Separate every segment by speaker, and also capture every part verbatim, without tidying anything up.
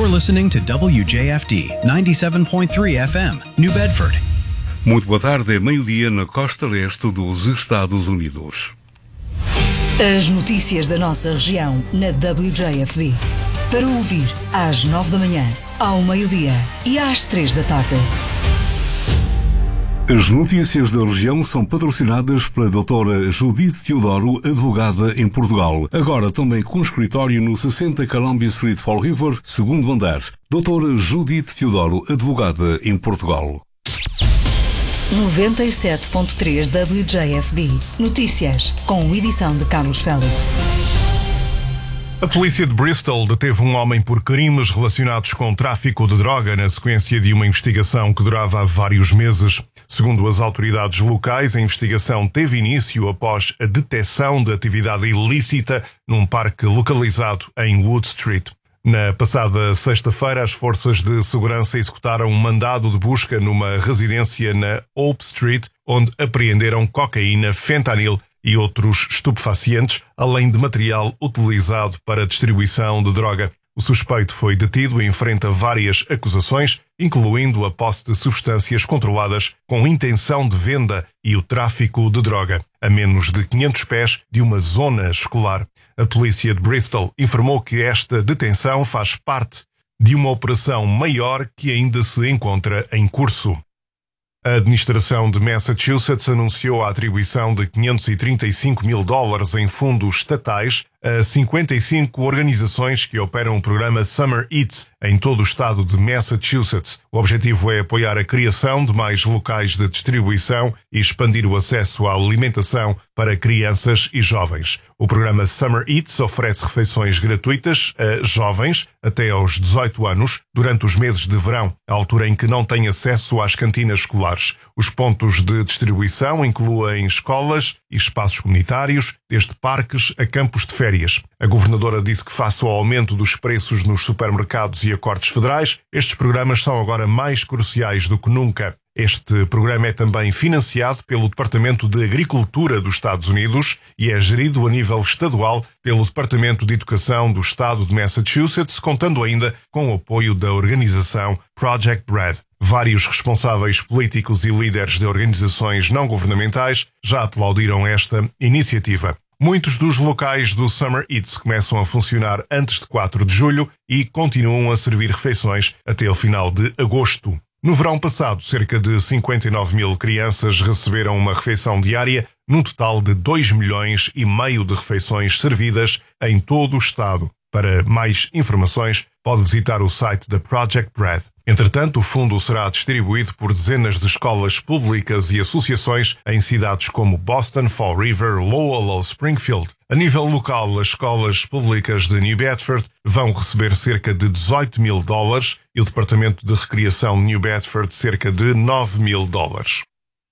Speaker 1: listening to W J F D ninety-seven point three F M, New Bedford.
Speaker 2: Muito boa tarde, é meio-dia na costa leste dos Estados Unidos.
Speaker 3: As notícias da nossa região na W J F D. Para ouvir às nove da manhã, ao meio-dia e às três da tarde.
Speaker 2: As notícias da região são patrocinadas pela doutora Judite Teodoro, advogada em Portugal. Agora também com escritório no sessenta Columbia Street, Fall River, segundo andar. doutora Judite Teodoro, advogada em Portugal.
Speaker 3: noventa e sete ponto três W J F D. Notícias, com edição de Carlos Félix.
Speaker 4: A polícia de Bristol deteve um homem por crimes relacionados com tráfico de droga na sequência de uma investigação que durava há vários meses. Segundo as autoridades locais, a investigação teve início após a detecção de atividade ilícita num parque localizado em Wood Street. Na passada sexta-feira, as forças de segurança executaram um mandado de busca numa residência na Hope Street, onde apreenderam cocaína, fentanil e outros estupefacientes, além de material utilizado para a distribuição de droga. O suspeito foi detido e enfrenta várias acusações, incluindo a posse de substâncias controladas com intenção de venda e o tráfico de droga, a menos de quinhentos pés de uma zona escolar. A polícia de Bristol informou que esta detenção faz parte de uma operação maior que ainda se encontra em curso. A administração de Massachusetts anunciou a atribuição de quinhentos e trinta e cinco mil dólares em fundos estatais a cinquenta e cinco organizações que operam o programa Summer Eats em todo o estado de Massachusetts. O objetivo é apoiar a criação de mais locais de distribuição e expandir o acesso à alimentação para crianças e jovens. O programa Summer Eats oferece refeições gratuitas a jovens até aos dezoito anos durante os meses de verão, a altura em que não têm acesso às cantinas escolares. Os pontos de distribuição incluem escolas e espaços comunitários, desde parques a campos de férias. A governadora disse que, face ao aumento dos preços nos supermercados e acordos federais, estes programas são agora mais cruciais do que nunca. Este programa é também financiado pelo Departamento de Agricultura dos Estados Unidos e é gerido a nível estadual pelo Departamento de Educação do Estado de Massachusetts, contando ainda com o apoio da organização Project Bread. Vários responsáveis políticos e líderes de organizações não governamentais já aplaudiram esta iniciativa. Muitos dos locais do Summer Eats começam a funcionar antes de quatro de julho e continuam a servir refeições até o final de agosto. No verão passado, cerca de cinquenta e nove mil crianças receberam uma refeição diária, num total de dois milhões e meio de refeições servidas em todo o estado. Para mais informações, pode visitar o site da Project Bread. Entretanto, o fundo será distribuído por dezenas de escolas públicas e associações em cidades como Boston, Fall River, Lowell ou Springfield. A nível local, as escolas públicas de New Bedford vão receber cerca de dezoito mil dólares e o Departamento de Recreação de New Bedford cerca de nove mil dólares.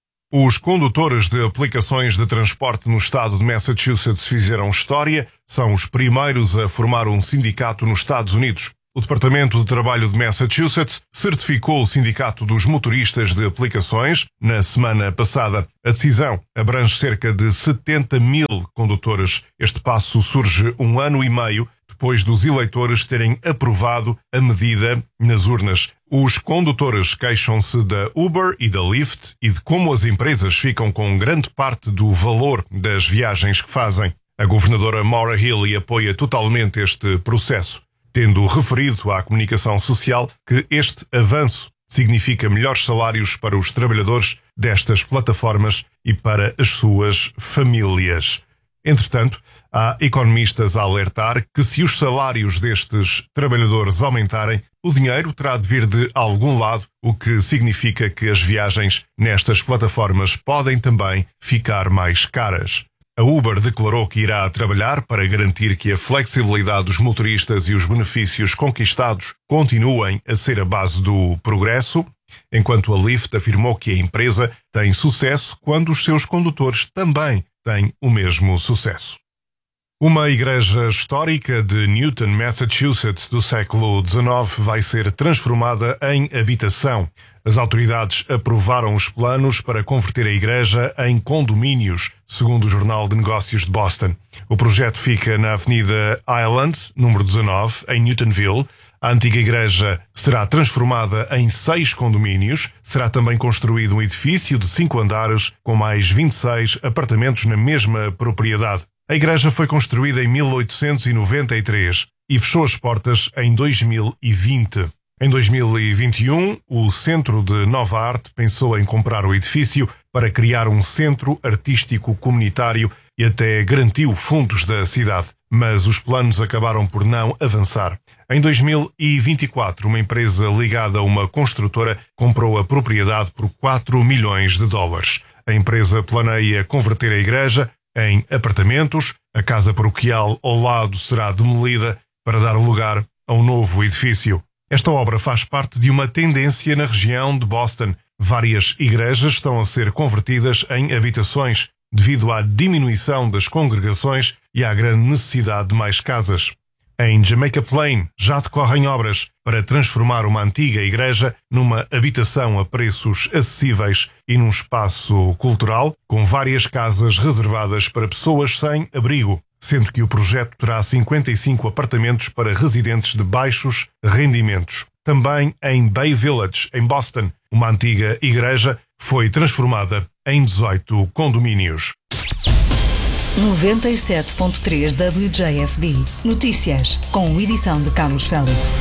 Speaker 4: Os condutores de aplicações de transporte no estado de Massachusetts fizeram história, são os primeiros a formar um sindicato nos Estados Unidos. O Departamento de Trabalho de Massachusetts certificou o Sindicato dos Motoristas de Aplicações na semana passada. A decisão abrange cerca de setenta mil condutores. Este passo surge um ano e meio depois dos eleitores terem aprovado a medida nas urnas. Os condutores queixam-se da Uber e da Lyft e de como as empresas ficam com grande parte do valor das viagens que fazem. A governadora Maura Healey apoia totalmente este processo, tendo referido à comunicação social que este avanço significa melhores salários para os trabalhadores destas plataformas e para as suas famílias. Entretanto, há economistas a alertar que se os salários destes trabalhadores aumentarem, o dinheiro terá de vir de algum lado, o que significa que as viagens nestas plataformas podem também ficar mais caras. A Uber declarou que irá trabalhar para garantir que a flexibilidade dos motoristas e os benefícios conquistados continuem a ser a base do progresso, enquanto a Lyft afirmou que a empresa tem sucesso quando os seus condutores também têm o mesmo sucesso. Uma igreja histórica de Newton, Massachusetts, do século dezenove, vai ser transformada em habitação. As autoridades aprovaram os planos para converter a igreja em condomínios, segundo o Jornal de Negócios de Boston. O projeto fica na Avenida Island, número dezanove, em Newtonville. A antiga igreja será transformada em seis condomínios. Será também construído um edifício de cinco andares, com mais vinte e seis apartamentos na mesma propriedade. A igreja foi construída em mil oitocentos e noventa e três e fechou as portas em dois mil e vinte. Em dois mil e vinte e um, o Centro de Nova Arte pensou em comprar o edifício para criar um centro artístico comunitário e até garantiu fundos da cidade. Mas os planos acabaram por não avançar. Em dois mil e vinte e quatro, uma empresa ligada a uma construtora comprou a propriedade por quatro milhões de dólares. A empresa planeia converter a igreja em apartamentos. A casa paroquial ao lado será demolida para dar lugar a um novo edifício. Esta obra faz parte de uma tendência na região de Boston. Várias igrejas estão a ser convertidas em habitações devido à diminuição das congregações e à grande necessidade de mais casas. Em Jamaica Plain já decorrem obras para transformar uma antiga igreja numa habitação a preços acessíveis e num espaço cultural com várias casas reservadas para pessoas sem abrigo, sendo que o projeto terá cinquenta e cinco apartamentos para residentes de baixos rendimentos. Também em Bay Village, em Boston, uma antiga igreja foi transformada em dezoito condomínios.
Speaker 3: noventa e sete ponto três W J F D. Notícias, com edição de Carlos Félix.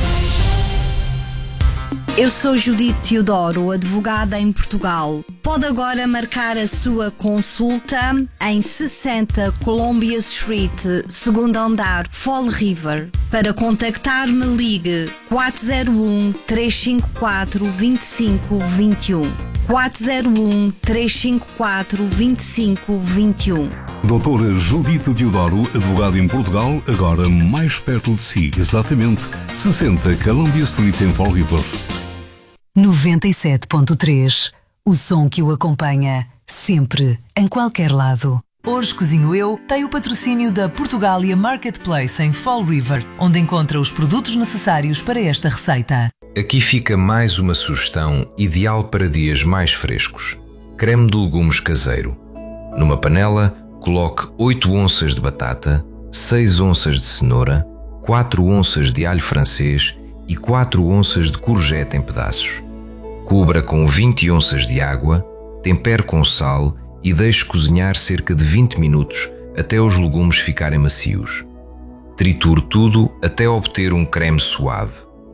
Speaker 5: Eu sou Judite Teodoro, advogada em Portugal. Pode agora marcar a sua consulta em sessenta Columbia Street, segundo andar, Fall River. Para contactar-me, ligue quatro zero um, três cinco quatro, dois cinco dois um. quatro zero um, três cinco quatro, dois cinco dois um.
Speaker 2: Doutora Judite Teodoro, advogada em Portugal, agora mais perto de si, exatamente sessenta Columbia Street em Fall River.
Speaker 3: noventa e sete ponto três. O som que o acompanha, sempre, em qualquer lado.
Speaker 6: Hoje Cozinho Eu tem o patrocínio da Portugália Marketplace em Fall River, onde encontra os produtos necessários para esta receita.
Speaker 7: Aqui fica mais uma sugestão ideal para dias mais frescos. Creme de legumes caseiro. Numa panela, coloque oito onças de batata, seis onças de cenoura, quatro onças de alho francês e quatro onças de courgette em pedaços. Cubra com vinte onças de água, tempere com sal e deixe cozinhar cerca de vinte minutos até os legumes ficarem macios. Triture tudo até obter um creme suave.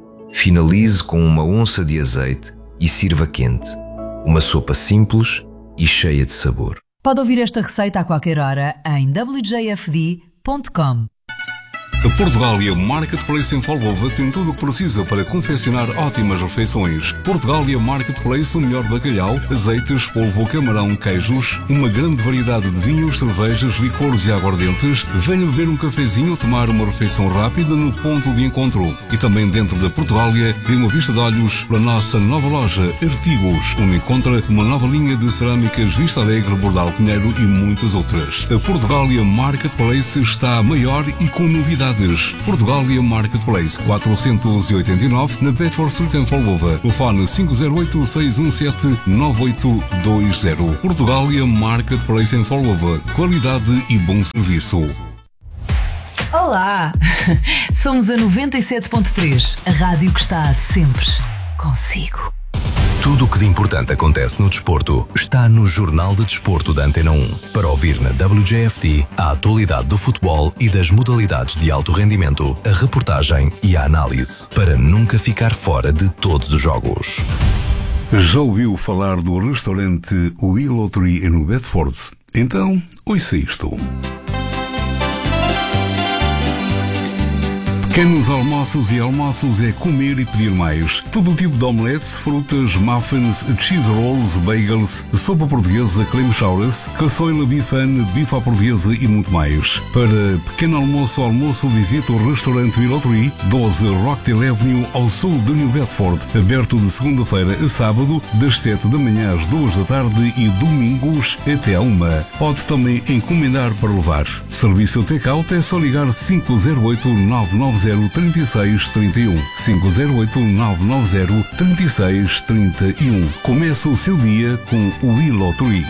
Speaker 7: Finalize com uma onça de azeite e sirva quente. Uma sopa simples e cheia de sabor.
Speaker 6: Pode ouvir esta receita a qualquer hora em w j f d ponto com.
Speaker 2: A Portugália Marketplace em Folgova tem tudo o que precisa para confeccionar ótimas refeições. Portugália Marketplace, o melhor bacalhau, azeites, polvo, camarão, queijos, uma grande variedade de vinhos, cervejas, licores e aguardentes. Venha beber um cafezinho ou tomar uma refeição rápida no ponto de encontro. E também dentro da Portugália tem uma vista de olhos para a nossa nova loja Artigos, onde encontra uma nova linha de cerâmicas Vista Alegre, Bordal Pinheiro e muitas outras. A Portugália Marketplace está maior e com novidades. Portugália Marketplace, quatrocentos e oitenta e nove, na Bedford Street em Folgova. Telefone cinco zero oito, seis um sete, nove oito dois zero. Portugália Marketplace em Folgova. Qualidade e bom serviço.
Speaker 6: Olá! Somos a noventa e sete ponto três, a rádio que está sempre consigo.
Speaker 8: Tudo o que de importante acontece no desporto está no Jornal de Desporto da Antena um. Para ouvir na W J F D a atualidade do futebol e das modalidades de alto rendimento, a reportagem e a análise, para nunca ficar fora de todos os jogos.
Speaker 2: Já ouviu falar do restaurante Willow Tree no Bedford? Então, ouça isto. Pequenos almoços e almoços é comer e pedir mais. Todo o tipo de omeletes, frutas, muffins, cheese rolls, bagels, sopa portuguesa, clam chowders, caçoila bifane, bife à portuguesa e muito mais. Para pequeno almoço ou almoço, visite o restaurante Willow Tree, doze Rockdale Avenue, ao sul de New Bedford, aberto de segunda-feira a sábado, das sete da manhã às duas da tarde e domingos até à uma. Pode também encomendar para levar. Serviço take-out é só ligar cinco zero oito, nove nove zero, três seis três um. cinco zero oito, nove nove zero, três seis três um. Comece o seu dia com o e-Lottery.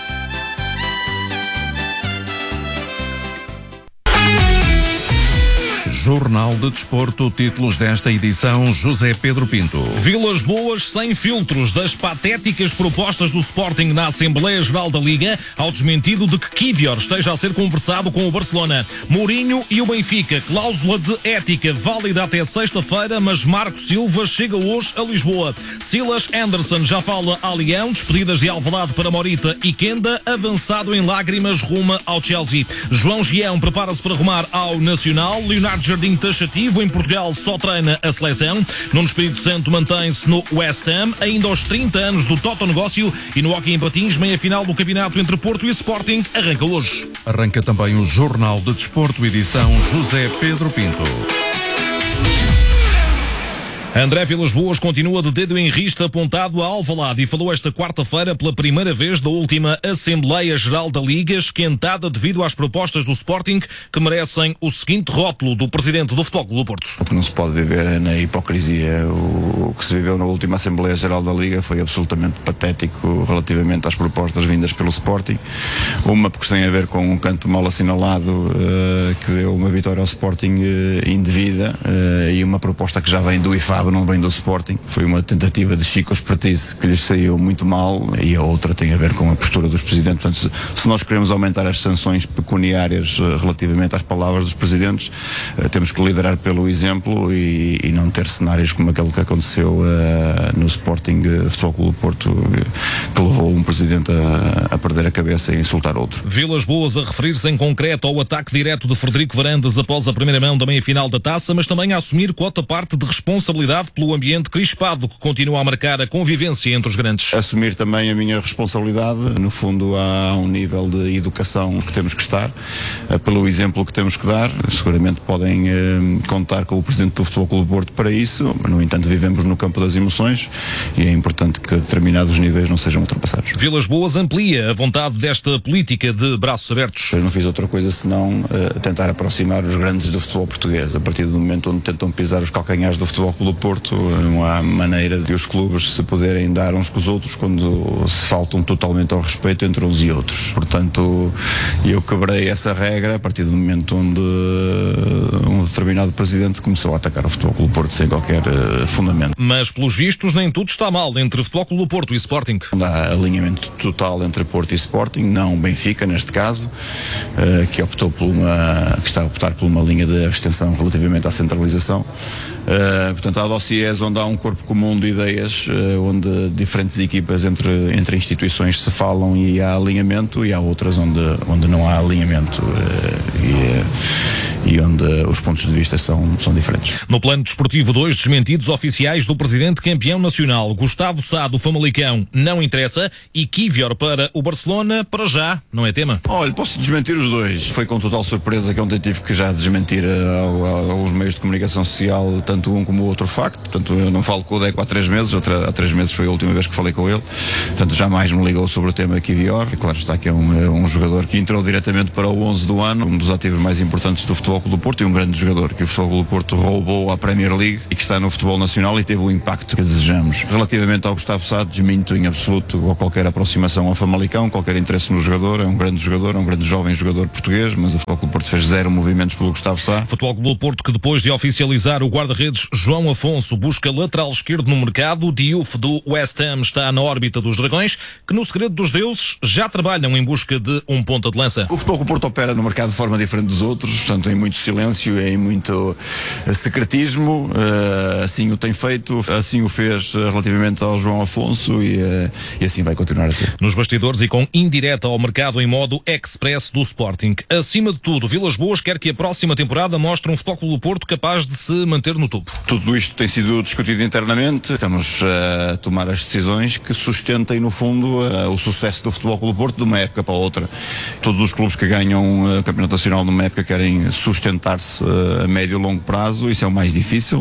Speaker 9: Jornal de Desporto, títulos desta edição, José Pedro Pinto.
Speaker 10: Vilas Boas sem filtros das patéticas propostas do Sporting na Assembleia Geral da Liga, ao desmentido de que Kivior esteja a ser conversado com o Barcelona. Mourinho e o Benfica, cláusula de ética válida até sexta-feira, mas Marco Silva chega hoje a Lisboa. Silas Anderson já fala a Leão, despedidas de Alvalade para Morita e Kenda, avançado em lágrimas rumo ao Chelsea. João Gião prepara-se para rumar ao Nacional. Leonardo Jardim taxativo, em Portugal só treina a seleção. Nuno Espírito Santo mantém-se no West Ham, ainda aos trinta anos do Toto Negócio, e no hóquei em patins, meia-final do campeonato entre Porto e Sporting arranca hoje.
Speaker 9: Arranca também o Jornal de Desporto, edição José Pedro Pinto.
Speaker 10: André Vilas Boas continua de dedo em rista apontado a Alvalade e falou esta quarta-feira pela primeira vez da última Assembleia Geral da Liga, esquentada devido às propostas do Sporting, que merecem o seguinte rótulo do presidente do Futebol Clube do Porto.
Speaker 11: O que não se pode viver é na hipocrisia. O que se viveu na última Assembleia Geral da Liga foi absolutamente patético relativamente às propostas vindas pelo Sporting. Uma porque tem a ver com um canto mal assinalado uh, que deu uma vitória ao Sporting uh, indevida uh, e uma proposta que já vem do I F A B, não vem do Sporting. Foi uma tentativa de Chico Espertice que lhes saiu muito mal, e a outra tem a ver com a postura dos presidentes. Portanto, se, se nós queremos aumentar as sanções pecuniárias uh, relativamente às palavras dos presidentes, uh, temos que liderar pelo exemplo e, e não ter cenários como aquele que aconteceu uh, no Sporting uh, Futebol Clube do Porto, uh, que levou um presidente a, a perder a cabeça e insultar outro.
Speaker 10: Vilas Boas a referir-se em concreto ao ataque direto de Frederico Varandas após a primeira mão da meia-final da Taça, mas também a assumir quota parte de responsabilidade pelo ambiente crispado que continua a marcar a convivência entre os grandes.
Speaker 11: Assumir também a minha responsabilidade. No fundo, há um nível de educação que temos que estar, pelo exemplo que temos que dar. Seguramente podem eh, contar com o presidente do Futebol Clube do Porto para isso. No entanto, vivemos no campo das emoções e é importante que determinados níveis não sejam ultrapassados.
Speaker 10: Vilas Boas amplia a vontade desta política de braços abertos.
Speaker 11: Eu não fiz outra coisa senão uh, tentar aproximar os grandes do futebol português. A partir do momento onde tentam pisar os calcanhares do Futebol Clube do Porto, não há maneira de os clubes se poderem dar uns com os outros quando se faltam totalmente ao respeito entre uns e outros. Portanto, eu quebrei essa regra a partir do momento onde um determinado presidente começou a atacar o Futebol Clube do Porto sem qualquer uh, fundamento.
Speaker 10: Mas, pelos vistos, nem tudo está mal entre Futebol Clube do Porto e Sporting.
Speaker 11: Há alinhamento total entre Porto e Sporting, não Benfica, neste caso, uh, que optou por uma, que está a optar por uma linha de abstenção relativamente à centralização. Uh, portanto, há dossiês onde há um corpo comum de ideias, uh, onde diferentes equipas entre, entre instituições se falam e há alinhamento, e há outras onde, onde não há alinhamento uh, e, e onde os pontos de vista são, são diferentes.
Speaker 10: No plano desportivo, dois desmentidos oficiais do presidente campeão nacional. Gustavo Sá, do Famalicão, não interessa, e Kivior para o Barcelona, para já, não é tema.
Speaker 11: Olha, posso desmentir os dois. Foi com total surpresa que ontem tive que já desmentir uh, aos meios de comunicação social, tanto um como o outro facto. Portanto, eu não falo com o Deco há três meses, outra, há três meses foi a última vez que falei com ele. Portanto, jamais me ligou sobre o tema Kivior. E claro está que é um, um jogador que entrou diretamente para o onze do ano, um dos ativos mais importantes do Futebol Clube do Porto e um grande jogador que o Futebol Clube do Porto roubou à Premier League e que está no futebol nacional e teve o impacto que desejamos. Relativamente ao Gustavo Sá, desminto em absoluto qualquer aproximação ao Famalicão, qualquer interesse no jogador. É um grande jogador, é um grande jovem jogador português, mas o Futebol Clube do Porto fez zero movimentos pelo Gustavo Sá.
Speaker 10: Futebol Clube do Porto que, depois de oficializar o guarda-redes João Afonso, busca lateral esquerdo no mercado. O Diouf do West Ham está na órbita dos Dragões, que no segredo dos deuses já trabalham em busca de um ponta de lança.
Speaker 11: O Futebol Clube do Porto opera no mercado de forma diferente dos outros, portanto em muito silêncio, em muito secretismo, assim o tem feito, assim o fez relativamente ao João Afonso e, e assim vai continuar a ser.
Speaker 10: Nos bastidores e com indireta ao mercado em modo express do Sporting. Acima de tudo, Vilas Boas quer que a próxima temporada mostre um Futebol Clube do Porto capaz de se manter no topo.
Speaker 11: Tudo isto tem sido discutido internamente, estamos a tomar as decisões que sustentem no fundo o sucesso do Futebol Clube do Porto de uma época para a outra. Todos os clubes que ganham o Campeonato Nacional numa época querem sustentar-se a médio e longo prazo, isso é o mais difícil.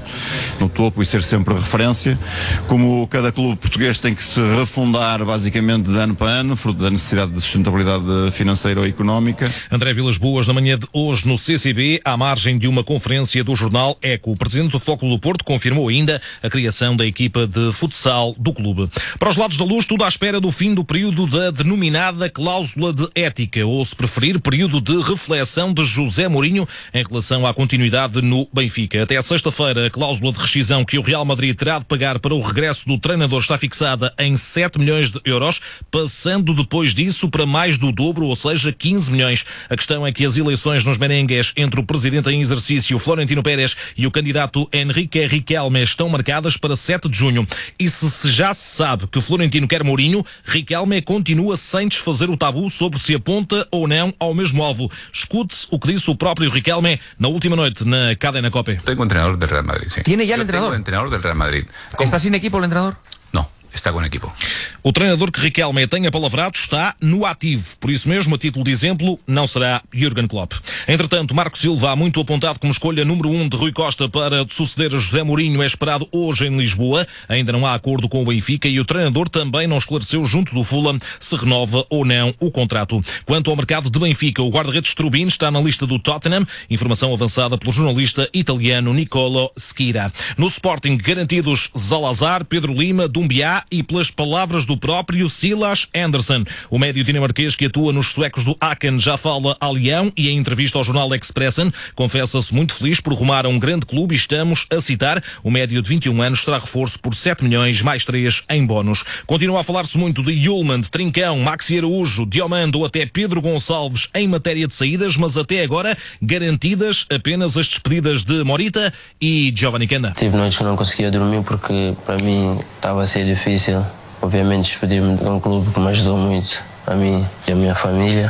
Speaker 11: no topo e ser sempre referência. Como cada clube português tem que se refundar basicamente de ano para ano, fruto da necessidade de sustentabilidade financeira ou económica.
Speaker 10: André Vilas Boas, na manhã de hoje no C C B, à margem de uma conferência do jornal Eco. O presidente do Futebol Clube do Porto confirmou ainda a criação da equipa de futsal do clube. Para os lados da luz, tudo à espera do fim do período da denominada cláusula de ética, ou se preferir, período de reflexão de José Mourinho em relação à continuidade no Benfica. Até a sexta-feira, a cláusula de rescisão que o Real Madrid terá de pagar para o regresso do treinador está fixada em sete milhões de euros, passando depois disso para mais do dobro, ou seja, quinze milhões. A questão é que as eleições nos merengues entre o presidente em exercício, Florentino Pérez, e o candidato Henrique Riquelme estão marcadas para sete de junho. E se, se já se sabe que Florentino quer Mourinho, Riquelme continua sem desfazer o tabu sobre se aponta ou não ao mesmo alvo. Escute-se o que disse o próprio Riquelme na última noite na Cadena COPE.
Speaker 12: Tengo entrenador del Real Madrid, sí.
Speaker 13: ¿Tiene ya el entrenador?
Speaker 12: Tengo entrenador del Real Madrid.
Speaker 13: ¿Está sin equipo el entrenador?
Speaker 12: No, está con equipo.
Speaker 10: O treinador que Riquelme tenha palavrado está no ativo. Por isso mesmo, a título de exemplo, não será Jürgen Klopp. Entretanto, Marco Silva, há muito apontado como escolha número um de Rui Costa para suceder a José Mourinho, é esperado hoje em Lisboa. Ainda não há acordo com o Benfica e o treinador também não esclareceu junto do Fulham se renova ou não o contrato. Quanto ao mercado de Benfica, o guarda-redes Trubin está na lista do Tottenham, informação avançada pelo jornalista italiano Nicolo Schira. No Sporting, garantidos Zalazar, Pedro Lima, Dumbiá e, pelas palavras do próprio Silas Anderson. O médio dinamarquês que atua nos suecos do Aachen já fala a Leão e em entrevista ao jornal Expressen confessa-se muito feliz por rumar a um grande clube e estamos a citar, o médio de vinte e um anos terá reforço por sete milhões mais três em bónus. Continua a falar-se muito de Yulman, de Trincão, Maxi Araújo, Diomando ou até Pedro Gonçalves em matéria de saídas, mas até agora garantidas apenas as despedidas de Morita e Giovanni Canda.
Speaker 14: Tive noites que não conseguia dormir porque para mim estava a ser difícil. Obviamente despedir-me de um clube que me ajudou muito, a mim e a minha família.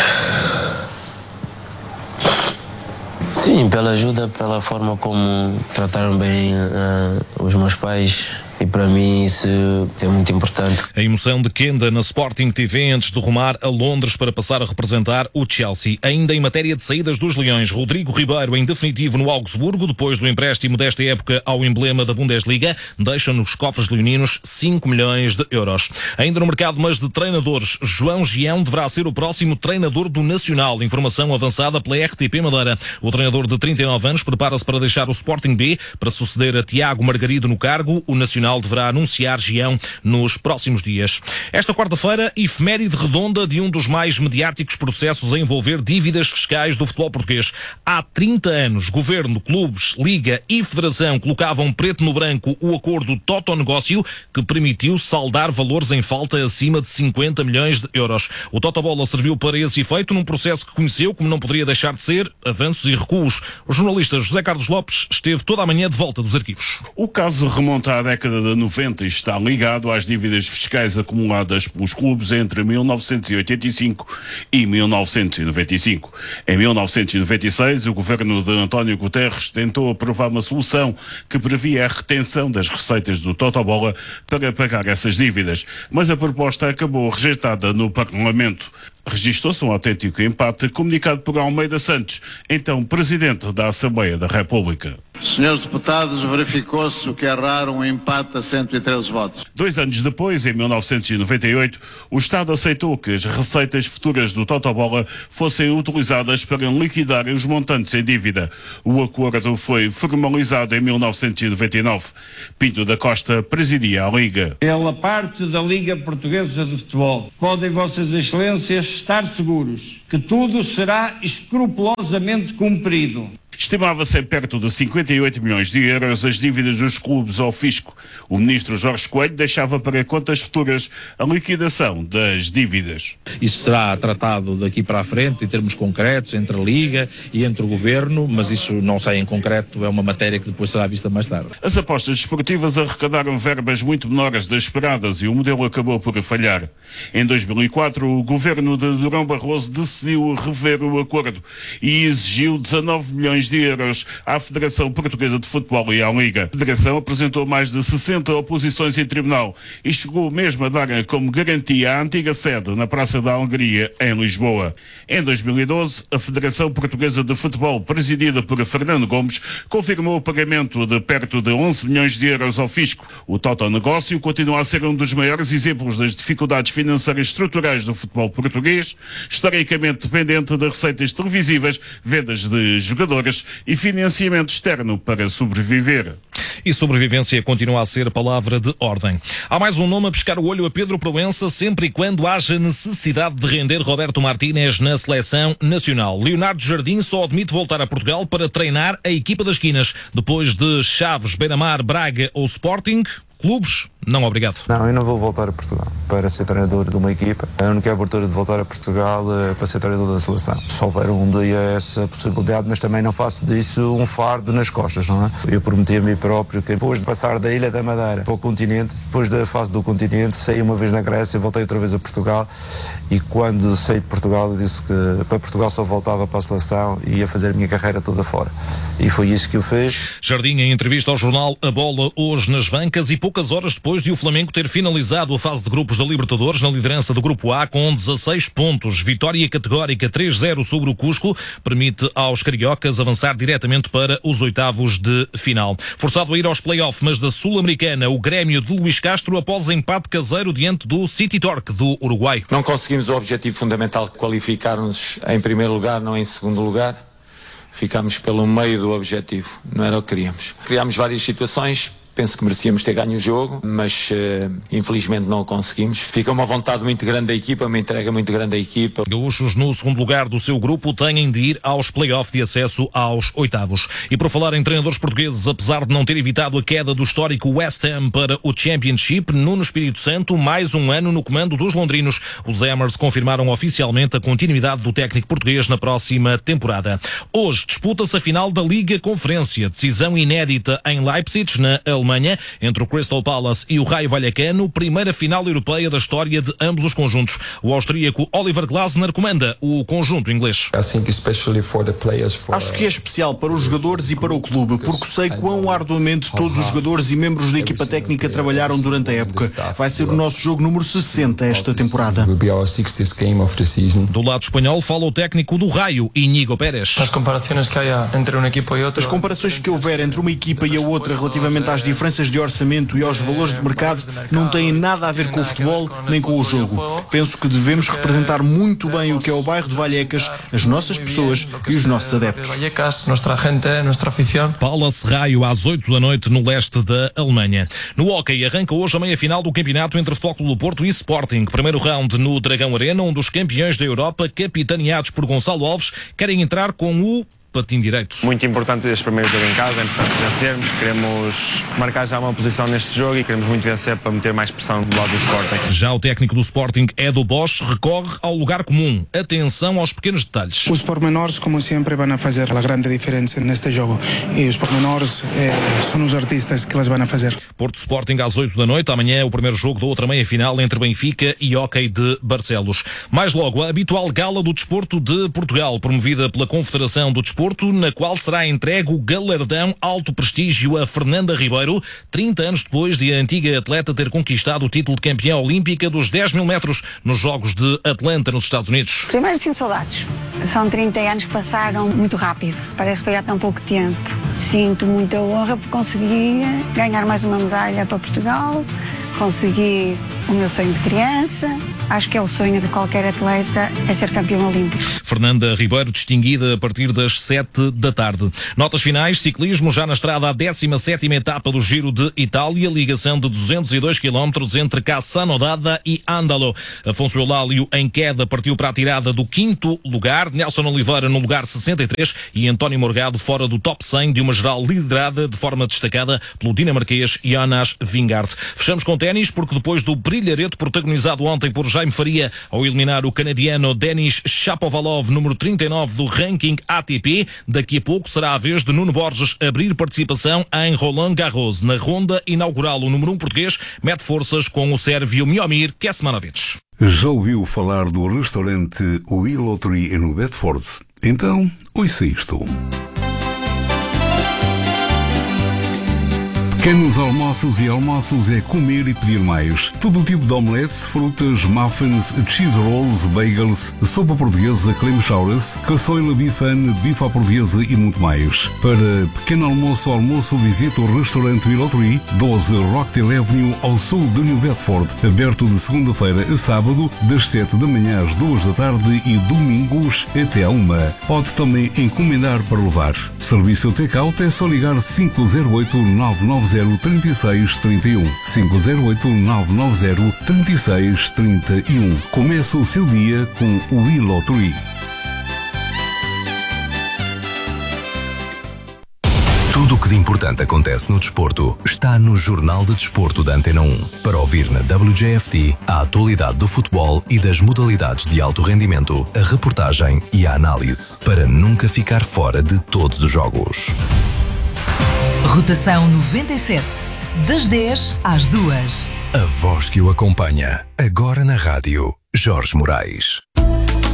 Speaker 14: Sim, pela ajuda, pela forma como trataram bem uh, os meus pais. E para mim isso é muito importante.
Speaker 10: A emoção de Kenda na Sporting T V antes de rumar a Londres para passar a representar o Chelsea. Ainda em matéria de saídas dos Leões, Rodrigo Ribeiro em definitivo no Augsburgo, depois do empréstimo desta época ao emblema da Bundesliga, deixa nos cofres leoninos cinco milhões de euros. Ainda no mercado, mas de treinadores, João Gião deverá ser o próximo treinador do Nacional. Informação avançada pela R T P Madeira. O treinador de trinta e nove anos prepara-se para deixar o Sporting B para suceder a Tiago Margarido no cargo. O Nacional deverá anunciar Gião nos próximos dias. Esta quarta-feira, efeméride redonda de um dos mais mediáticos processos a envolver dívidas fiscais do futebol português. Há trinta anos, governo, clubes, liga e federação colocavam preto no branco o acordo Toto-negócio que permitiu saldar valores em falta acima de cinquenta milhões de euros. O Totobola serviu para esse efeito num processo que conheceu, como não poderia deixar de ser, avanços e recuos. O jornalista José Carlos Lopes esteve toda a manhã de volta dos arquivos.
Speaker 15: O caso remonta à década de noventa e está ligado às dívidas fiscais acumuladas pelos clubes entre mil novecentos e oitenta e cinco e mil novecentos e noventa e cinco. Em mil novecentos e noventa e seis, o governo de António Guterres tentou aprovar uma solução que previa a retenção das receitas do Totobola para pagar essas dívidas, mas a proposta acabou rejeitada no Parlamento. Registou-se um autêntico empate comunicado por Almeida Santos, então Presidente da Assembleia da República.
Speaker 16: Senhores deputados, verificou-se o que é raro, um empate a cento e treze votos.
Speaker 15: Dois anos depois, em mil novecentos e noventa e oito, o Estado aceitou que as receitas futuras do Totobola fossem utilizadas para liquidar os montantes em dívida. O acordo foi formalizado em mil novecentos e noventa e nove. Pinto da Costa presidia a Liga.
Speaker 17: Pela parte da Liga Portuguesa de Futebol, podem Vossas Excelências estar seguros que tudo será escrupulosamente cumprido.
Speaker 15: Estimava-se em perto de cinquenta e oito milhões de euros as dívidas dos clubes ao fisco. O ministro Jorge Coelho deixava para contas futuras a liquidação das dívidas.
Speaker 18: Isso será tratado daqui para a frente, em termos concretos, entre a Liga e entre o Governo, mas isso não sai em concreto, é uma matéria que depois será vista mais tarde.
Speaker 15: As apostas desportivas arrecadaram verbas muito menores das esperadas e o modelo acabou por falhar. Em dois mil e quatro, o governo de Durão Barroso decidiu rever o acordo e exigiu dezanove milhões milhões de euros à Federação Portuguesa de Futebol e à Liga. A Federação apresentou mais de sessenta oposições em tribunal e chegou mesmo a dar como garantia a antiga sede na Praça da Alegria, em Lisboa. Em dois mil e doze, a Federação Portuguesa de Futebol, presidida por Fernando Gomes, confirmou o pagamento de perto de onze milhões de euros ao fisco. O total negócio continua a ser um dos maiores exemplos das dificuldades financeiras estruturais do futebol português, historicamente dependente de receitas televisivas, vendas de jogadores e financiamento externo para sobreviver.
Speaker 10: E sobrevivência continua a ser palavra de ordem. Há mais um nome a pescar o olho a Pedro Proença, sempre e quando haja necessidade de render Roberto Martínez na seleção nacional. Leonardo Jardim só admite voltar a Portugal para treinar a equipa das Quinas. Depois de Chaves, Beira-Mar, Braga ou Sporting, clubes, não obrigado.
Speaker 13: Não, eu não vou voltar a Portugal para ser treinador de uma equipa. A única abertura de voltar a Portugal é para ser treinador da seleção. Se houver um dia essa possibilidade, mas também não faço disso um fardo nas costas, não é? Eu prometi a mim próprio que depois de passar da Ilha da Madeira para o continente, depois da fase do continente, saí uma vez na Grécia, voltei outra vez a Portugal e quando saí de Portugal eu disse que para Portugal só voltava para a seleção e ia fazer a minha carreira toda fora. E foi isso que eu fiz.
Speaker 10: Jardim, em entrevista ao jornal A Bola, hoje nas bancas e poucas horas depois de o Flamengo ter finalizado a fase de grupos da Libertadores na liderança do Grupo A com dezasseis pontos. Vitória categórica três zero sobre o Cusco permite aos cariocas avançar diretamente para os oitavos de final. Forçado a ir aos play-off, mas da Sul-Americana, o Grêmio de Luís Castro após empate caseiro diante do City Torque do Uruguai.
Speaker 19: Não conseguimos o objetivo fundamental, qualificar-nos em primeiro lugar, não em segundo lugar. Ficámos pelo meio do objetivo, não era o que queríamos. Criámos várias situações. Penso que merecíamos ter ganho o jogo, mas uh, infelizmente não o conseguimos. Fica uma vontade muito grande da equipa, uma entrega muito grande da equipa.
Speaker 10: Gaúchos, no segundo lugar do seu grupo, têm de ir aos play-off de acesso aos oitavos. E por falar em treinadores portugueses, apesar de não ter evitado a queda do histórico West Ham para o Championship, Nuno Espírito Santo, mais um ano no comando dos londrinos. Os Hammers confirmaram oficialmente a continuidade do técnico português na próxima temporada. Hoje disputa-se a final da Liga Conferência, decisão inédita em Leipzig, na Alemanha. Alemanha, entre o Crystal Palace e o Raio Vallecano, primeira final europeia da história de ambos os conjuntos. O austríaco Oliver Glasner comanda o conjunto inglês.
Speaker 20: Acho que é especial para os jogadores e para o clube, porque sei quão arduamente todos os jogadores e membros da equipa técnica trabalharam durante a época. Vai ser o nosso jogo número sessenta esta temporada.
Speaker 10: Do lado espanhol fala o técnico do Raio, Íñigo Pérez.
Speaker 20: As comparações que há entre uma equipa e outra. As comparações que houver entre uma equipa e a outra relativamente às diferenças de orçamento e aos valores de mercado não têm nada a ver com o futebol nem com o jogo. Penso que devemos representar muito bem o que é o bairro de Vallecas, as nossas pessoas e os nossos adeptos.
Speaker 10: Palace Raio às oito da noite no leste da Alemanha. No hóquei arranca hoje a meia-final do campeonato entre Futebol Clube do Porto e Sporting. Primeiro round no Dragão Arena, um dos campeões da Europa, capitaneados por Gonçalo Alves, querem entrar com o patinho direito.
Speaker 21: Muito importante este primeiro jogo em casa, é importante vencermos, queremos marcar já uma posição neste jogo e queremos muito vencer para meter mais pressão do lado do Sporting.
Speaker 10: Já o técnico do Sporting, Edu Bosch, recorre ao lugar comum. Atenção aos pequenos detalhes.
Speaker 22: Os pormenores, como sempre, vão fazer a grande diferença neste jogo. E os pormenores eh, são os artistas que eles vão fazer.
Speaker 10: Porto Sporting às oito da noite. Amanhã é o primeiro jogo da outra meia-final entre Benfica e Hóquei de Barcelos. Mais logo, a habitual gala do desporto de Portugal, promovida pela Confederação do Desporto, na qual será entregue o galardão alto prestígio a Fernanda Ribeiro, trinta anos depois de a antiga atleta ter conquistado o título de campeã olímpica dos dez mil metros nos Jogos de Atlanta, nos Estados Unidos.
Speaker 23: Primeiro, sinto saudades. São trinta anos que passaram muito rápido. Parece que foi há tão pouco tempo. Sinto muita honra por conseguir ganhar mais uma medalha para Portugal, consegui o meu sonho de criança. Acho que é o sonho de qualquer atleta, é ser campeão olímpico.
Speaker 10: Fernanda Ribeiro, distinguida a partir das sete da tarde. Notas finais, ciclismo já na estrada, a décima sétima etapa do Giro de Itália, ligação de duzentos e dois quilómetros entre Cassano d'Adda e Andalo. Afonso Eulálio, em queda, partiu para a tirada do quinto lugar, Nelson Oliveira no lugar sessenta e três e António Morgado fora do top cem de uma geral liderada de forma destacada pelo dinamarquês Jonas Vingegaard. Fechamos com ténis, porque depois do brilharete protagonizado ontem por Jaime Faria ao eliminar o canadiano Denis Shapovalov, número trinta e nove do ranking A T P, daqui a pouco será a vez de Nuno Borges abrir participação em Roland Garros. Na ronda inaugural, o número um português mete forças com o sérvio Miomir Kesmanovic.
Speaker 2: Já ouviu falar do restaurante Willow Tree no Bedford? Então, ouça isto. Pequenos almoços e almoços é comer e pedir mais. Todo o tipo de omeletes, frutas, muffins, cheese rolls, bagels, sopa portuguesa, clam chowders, caçoila bifane, bife à portuguesa e muito mais. Para pequeno almoço ou almoço, visita o restaurante Willow Tree, doze Rockdale Avenue, ao sul de New Bedford, aberto de segunda-feira a sábado, das sete da manhã às duas da tarde e domingos até à uma. Pode também encomendar para levar. Serviço take-out é só ligar cinco zero oito, nove nove zero, três seis três um. cinco zero oito, nove nove zero, três seis três um. Começa o seu dia com o Willow Tree.
Speaker 8: Tudo o que de importante acontece no desporto está no Jornal de Desporto da Antena um. Para ouvir na W J F T a atualidade do futebol e das modalidades de alto rendimento, a reportagem e a análise, para nunca ficar fora de todos os jogos.
Speaker 6: Rotação noventa e sete, das dez às duas.
Speaker 8: A voz que o acompanha, agora na rádio, Jorge Moraes.